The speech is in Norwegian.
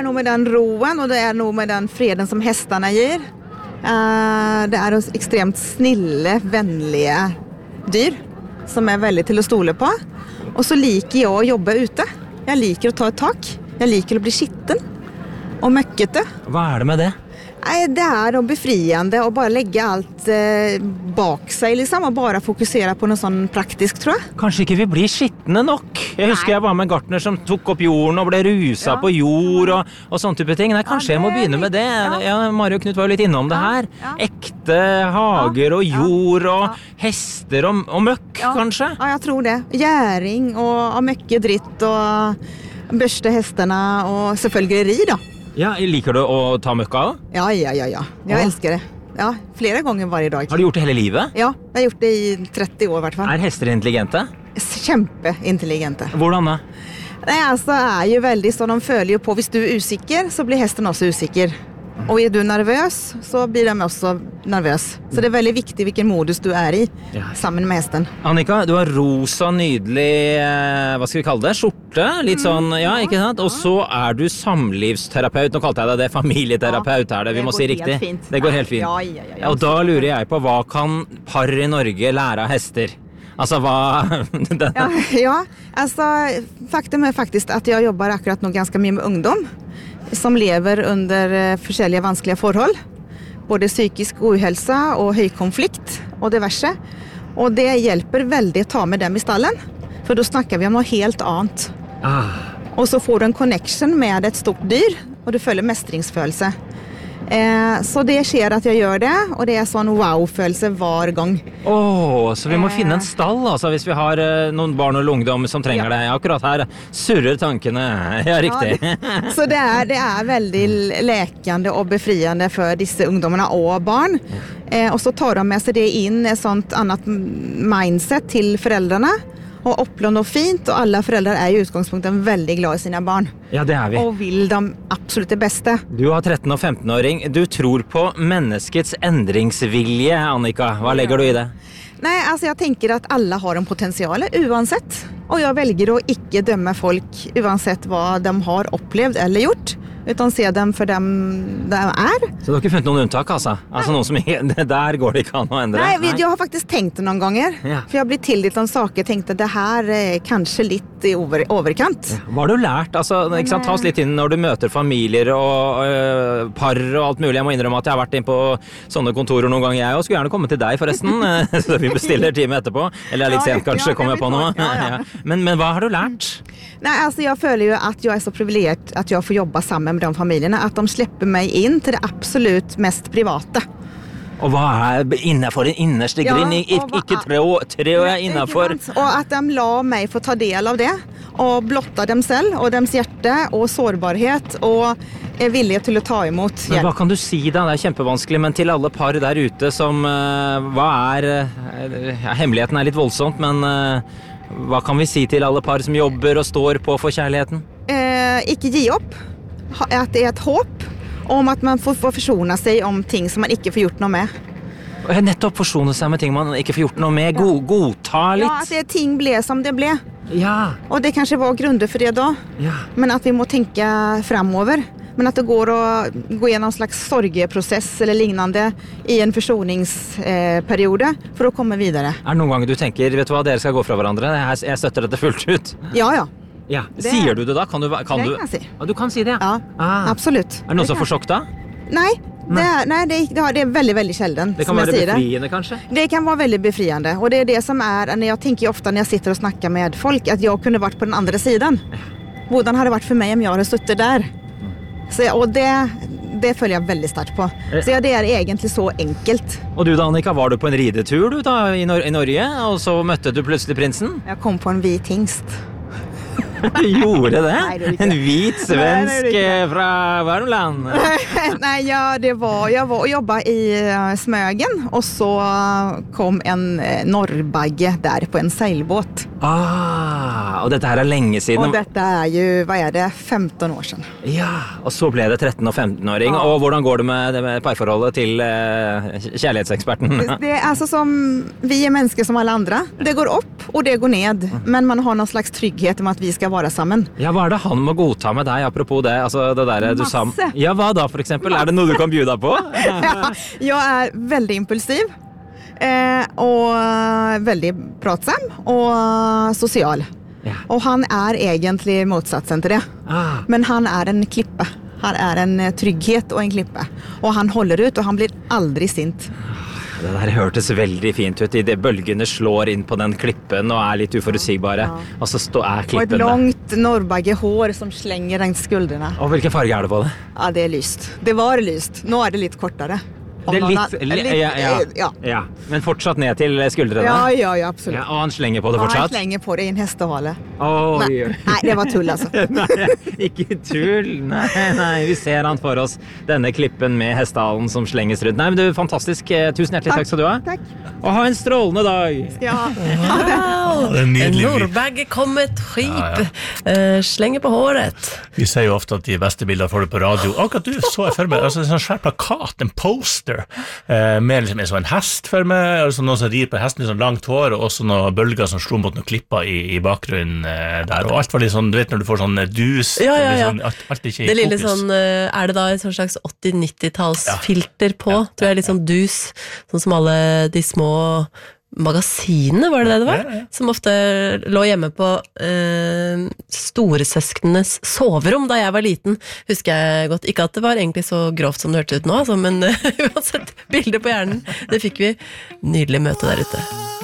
nog med den roen, och det är nog med den freden som hästarna ger. Det är extremt snille, vänliga dyr som är väldigt till att stole på. Och så liker jag att jobba ute. Jag liker att ta ett tak. Jag liker att bli skitten och möckete. Vad är det med det? Nej, det är då befriande att bara lägga allt bak sig liksom, och bara fokusera på något sån praktiskt, tror jag. Kanskje ikke vi blir skittne nok. Jeg husker jeg var med en gartner som tok opp jorden og ble rusa på jord og sånne type ting. Nei, kanskje jeg må begynne med det. Ja, Mari og Knut var jo litt innom det her. Ekte hager og jord og hester og møkk, kanskje? Ja, jag tror det. Gäring och mycket dritt och børste hästarna och selvfølgelig ri då. Ja, liker du å ta møkka også? Ja. Jag älskar det. Ja, flera gånger varje dag. Har du gjort det hele livet? Ja, jag har gjort det i 30 år i hvert fall. Er hester intelligente? Kjempeintelligente. Hvordan da? Nej, alltså är ju väldigt så, de följer ju på. Hvis du är usikker så blir hästen också usikker. Och är du nervös så blir de också nervös. Så det är väldigt viktigt vilken modus du är i sammen med hästen. Annika, du har rosa, nydelig, hva skal vi kalle det? Skjorte? Litt sånn, ja, ikke sant? Og så er du samlivsterapeut. Nå kalte jeg det familieterapeut, er det? Vi må si riktig. Fint. Det går helt fint. Ja. Og da lurer jeg på, hva kan par i Norge lære av hester? Altså, hva... ja, alltså faktum är faktiskt att jag jobbar akkurat nog ganska mycket med ungdom som lever under forskjellige vanskelige forhold. Både psykisk ohälsa och höjkonflikt och diverse. Och det hjälper väldigt att ta med dem i stallen. För då snackar vi om något helt annat. Och så får du en connection med ett stort dyr och du följer mestringsfølelse. Så det sker at jeg gjør det, og det er sånn wow-følelse hver gang. Så vi må finne en stall, altså, hvis vi har noen barn og ungdom som trenger det. Akkurat her surrer tankene. Ja, riktig. Så det er veldig lekende og befriende for disse ungdommene og barn. Og så tar de med seg det inn et sånt annet mindset til foreldrene. Och opplån och fint, och alla föräldrar är ju utgångspunkten väldigt glada i sina barn. Ja, det är vi. Och vill de absolut det bästa. Du har 13- og 15-åring. Du tror på menneskets endringsvilje, Annika. Hva legger du i det? Nej, alltså jag tänker att alla har en potential uansett. Och jag väljer att inte döma folk uansett vad de har upplevt eller gjort. Utan se dem for dem de er. Så du har ikke funnet noen unntak, altså? Altså noen som der går det ikke an å endre? Nej, jag har faktiskt tänkt det någon gånger. Ja. För jag blir tilldelat om saker, tänkte det här är kanske lite i overkant. Ja. Hva har du lært? Altså, ikke sant, ta oss litt inn når du møter familier og par og alt mulig. Jeg må innrømme at jeg har vært inn på sånne kontorer noen ganger jeg, og skulle gjerne komme til deg forresten, så vi bestiller time etterpå. Eller litt sent kanskje, kommer jeg på noe. Ja. Men hva har du lært? Nej, alltså jag följer ju att jag är så privilegierad att jag får jobba sammen med de familjerna, att de släpper mig in till det absolut mest privata. Og hva er innenfor den innerste grinn? Ikke trå jeg innenfor. Og at de la meg få ta del av det, og blotta dem selv, og dems hjerte, og sårbarhet, og er villige til å ta imot hjelp. Men hva kan du si da? Det er kjempevanskelig, men til alle par der ute som, hva hemmeligheten er litt voldsomt, men hva kan vi si til alle par som jobber og står på for kjærligheten? Ikke gi opp. At det er et håp om at man får forsone seg om ting som man ikke får gjort noe med. Nettopp forsone seg med ting man ikke får gjort noe med. Godta litt. Ja, at ting ble som det ble. Ja. Og det kanskje var grunner for det da. Ja. Men at vi må tenke fremover. Men at det går å gå gjennom en slags sorgeprosess eller lignende i en forsoningsperiode for å komme videre. Er det noen ganger du tenker, vet du hva, dere skal gå fra hverandre? Jeg støtter dette fullt ut. Ja. Ja. Sier du det da? Kan det kan jeg si. Du kan si det, ja. Absolutt. Er det noen som får sjokk da? Nei, det er veldig, veldig sjelden. Det kan være befriende kanskje? Det kan være veldig befriende. Og det er det som er, jeg tenker ofte når jeg sitter og snakker med folk, at jeg kunne vært på den andre siden. Hvordan hadde det vært for meg om jeg hadde stått der? Så, og det føler jeg veldig sterkt på. Så det er egentlig så enkelt. Og du da, Annika, var du på en ridetur du da i Norge, og så møtte du plutselig prinsen? Jeg kom på en hvit hingst. Du gjorde det? Nei, en hvit svensk fra Värmland? Nei, jeg var og jobbet i Smögen, og så kom en norrbagge der på en seilbåt. Og dette her er lenge siden. Og dette er jo, hva er det, 15 år siden. Ja, og så ble det 13- og 15-åring. Og hvordan går det med parforholdet til kjærlighetseksperten? Det er altså som, vi er mennesker som alle andre. Det går opp, og det går ned. Men man har noen slags trygghet om at vi skal vara sammen. Ja, hva det han må godta med deg, apropos det? Altså, det der du sa. Ja, hva da, for eksempel? Det noe du kan bjuda på? Ja, jag väldigt impulsiv. Och väldigt pratsam och social. Ja. Och han egentlig motsatsen till det. Men han en klippe. Han en trygghet och en klippe. Och han håller ut och han blir aldrig sint. Det der hørtes veldig fint ut. I det bølgene slår inn på den klippen og litt uforutsigbare. Og så klippen og et langt norrbagge-hår som slenger langs skuldrene. Og hvilken farge det på det? Ja, det lyst. Det var lyst. Nå det litt kortere. Det ja. Men fortsatt ned til skuldrene? Ja, absolutt. Ja, og han slenger på det fortsatt? Ja, han slenger på det I en hestehale. Nei, det var tull altså. Nei, ikke tull. Nei, vi ser han for oss. Denne klippen med hestehalen som slenges rundt. Nei, men du, fantastisk. Tusen hjertelig takk skal du ha. Takk. Og ha en strålende dag. Ja. Wow, en Norrbagge kom et skip. Slenger på håret. Vi ser jo ofte at de beste bilder får det på radio. Akkurat du så jeg for meg, altså en sånn svær plakat, en poster, med liksom en sånn hest for meg, altså noen som rir på hesten i sånn langt hår, og også noen bølger som slo mot noen klipper I bakgrunnen der, og alt var litt sånn, du vet når du får sånn dus, sånn, alt ikke I det lille fokus. Sånn, det da et sånn slags 80-90-talls filter på, tror jeg litt sånn dus, sånn som alle de små magasinene, var det var? Som ofte lå hjemme på storesøskenes soverom da jeg var liten, husker jeg godt. Ikke at det var egentlig så grovt som det hørtes ut nå, altså, men uansett, bilder på hjernen, det fikk vi. Nydelig møte der ute.